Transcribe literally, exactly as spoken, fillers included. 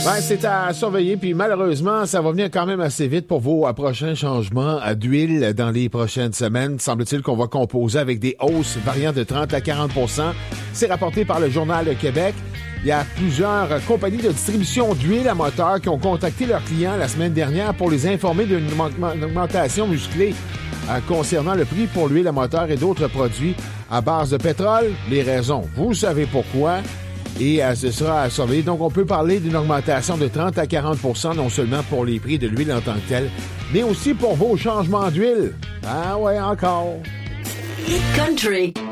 Ouais, c'est à surveiller, puis malheureusement, ça va venir quand même assez vite pour vos euh, prochains changements euh, d'huile dans les prochaines semaines. Semble-t-il qu'on va composer avec des hausses variant de trente à quarante pour cent. C'est rapporté par le Journal de Québec. Il y a plusieurs euh, compagnies de distribution d'huile à moteur qui ont contacté leurs clients la semaine dernière pour les informer d'une augmentation musclée euh, concernant le prix pour l'huile à moteur et d'autres produits à base de pétrole. Les raisons, vous savez pourquoi. Et euh, ce sera à surveiller. Donc, on peut parler d'une augmentation de trente à quarante pour cent, non seulement pour les prix de l'huile en tant que telle, mais aussi pour vos changements d'huile. Ah ouais, encore. Country.